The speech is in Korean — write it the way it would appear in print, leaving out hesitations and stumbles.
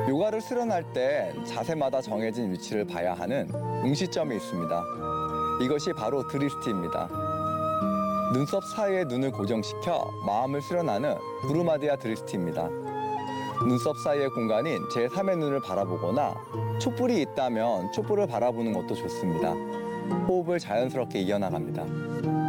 요가를 수련할 때 자세마다 정해진 위치를 봐야 하는 응시점이 있습니다. 이것이 바로 드리스티입니다. 눈썹 사이에 눈을 고정시켜 마음을 수련하는 부르마디아 드리스티입니다. 눈썹 사이의 공간인 제3의 눈을 바라보거나 촛불이 있다면 촛불을 바라보는 것도 좋습니다. 호흡을 자연스럽게 이어나갑니다.